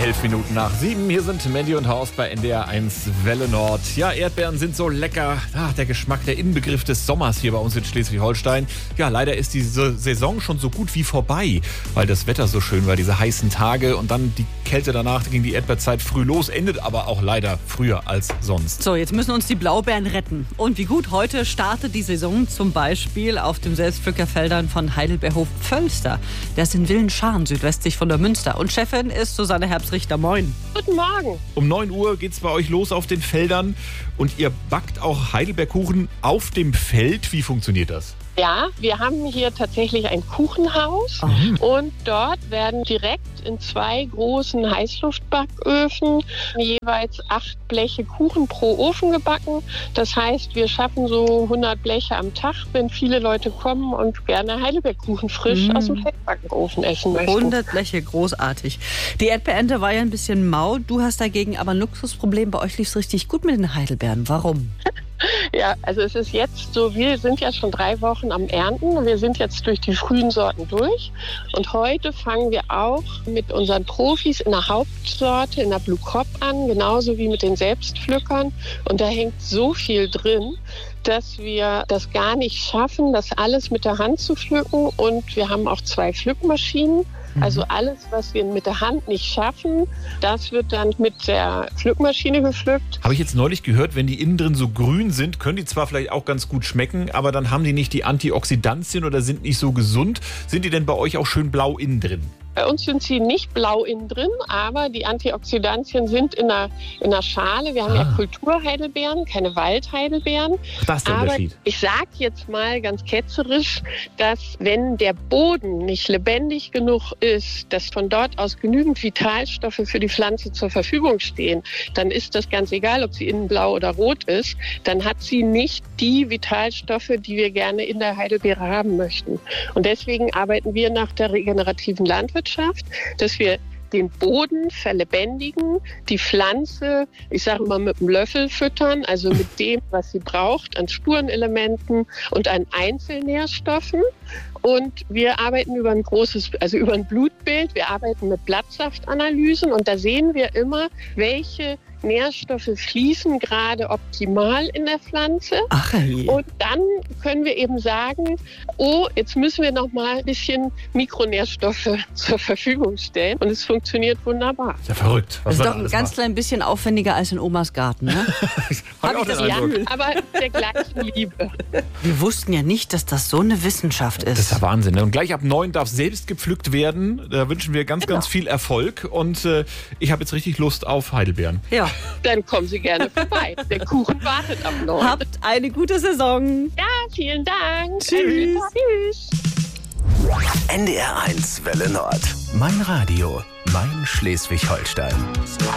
7:11. Hier sind Mandy und Horst bei NDR 1 Welle Nord. Ja, Erdbeeren sind so lecker. Der Geschmack, der Inbegriff des Sommers hier bei uns in Schleswig-Holstein. Ja, leider ist diese Saison schon so gut wie vorbei, weil das Wetter so schön war, diese heißen Tage und dann die Kälte danach, da ging die Erdbeerzeit früh los, endet aber auch leider früher als sonst. So, jetzt müssen uns die Blaubeeren retten. Und wie gut, heute startet die Saison zum Beispiel auf den Selbstpflückerfeldern von Heidelberghof-Völster. Der ist in Willenscharn, südwestlich von der Münster. Und Chefin ist Susanne Herbst-Richter. Moin. Guten Morgen. Um 9 Uhr geht's bei euch los auf den Feldern und ihr backt auch Heidelbeerkuchen auf dem Feld. Wie funktioniert das? Ja, wir haben hier tatsächlich ein Kuchenhaus und dort werden direkt in 2 großen Heißluftbacköfen jeweils 8 Bleche Kuchen pro Ofen gebacken. Das heißt, wir schaffen so 100 Bleche am Tag, wenn viele Leute kommen und gerne Heidelbeerkuchen frisch aus dem Feldbackofen essen möchten. 100 Bleche, großartig. Die Erdbeerernte war ja ein bisschen mau. Du hast dagegen aber ein Luxusproblem. Bei euch lief es richtig gut mit den Heidelbeeren. Warum? Ja, also es ist jetzt so, wir sind ja schon 3 Wochen am Ernten. Wir sind jetzt durch die frühen Sorten durch. Und heute fangen wir auch mit unseren Profis in der Hauptsorte, in der Blue Crop an, genauso wie mit den Selbstpflückern. Und da hängt so viel drin, dass wir das gar nicht schaffen, das alles mit der Hand zu pflücken. Und wir haben auch 2 Pflückmaschinen. Also alles, was wir mit der Hand nicht schaffen, das wird dann mit der Pflückmaschine gepflückt. Habe ich jetzt neulich gehört, wenn die innen drin so grün sind, können die zwar vielleicht auch ganz gut schmecken, aber dann haben die nicht die Antioxidantien oder sind nicht so gesund. Sind die denn bei euch auch schön blau innen drin? Bei uns sind sie nicht blau innen drin, aber die Antioxidantien sind in der Schale. Wir haben ja Kulturheidelbeeren, keine Waldheidelbeeren. Das ist der Unterschied. Ich sage jetzt mal ganz ketzerisch, dass wenn der Boden nicht lebendig genug ist, dass von dort aus genügend Vitalstoffe für die Pflanze zur Verfügung stehen, dann ist das ganz egal, ob sie innen blau oder rot ist. Dann hat sie nicht die Vitalstoffe, die wir gerne in der Heidelbeere haben möchten. Und deswegen arbeiten wir nach der regenerativen Landwirtschaft, dass wir den Boden verlebendigen, die Pflanze, ich sage mal, mit einem Löffel füttern, also mit dem, was sie braucht, an Spurenelementen und an Einzelnährstoffen. Und wir arbeiten über über ein Blutbild, wir arbeiten mit Blattsaftanalysen und da sehen wir immer, welche Nährstoffe fließen gerade optimal in der Pflanze. Ach, hey. Und dann können wir eben sagen, jetzt müssen wir noch mal ein bisschen Mikronährstoffe zur Verfügung stellen. Und es funktioniert wunderbar. Ist ja verrückt. Das ist doch ein ganz klein bisschen aufwendiger als in Omas Garten, ne? Hab ich das Ja, aber der gleichen Liebe. Wir wussten ja nicht, dass das so eine Wissenschaft ist. Das ist ja Wahnsinn. Ne? Und gleich ab 9 darf selbst gepflückt werden. Da wünschen wir ganz viel Erfolg. Und ich habe jetzt richtig Lust auf Heidelbeeren. Ja. Dann kommen Sie gerne vorbei. Der Kuchen wartet ab 9. Habt eine gute Saison. Ja, vielen Dank. Tschüss. Tschüss. NDR 1 Welle Nord. Mein Radio, mein Schleswig-Holstein.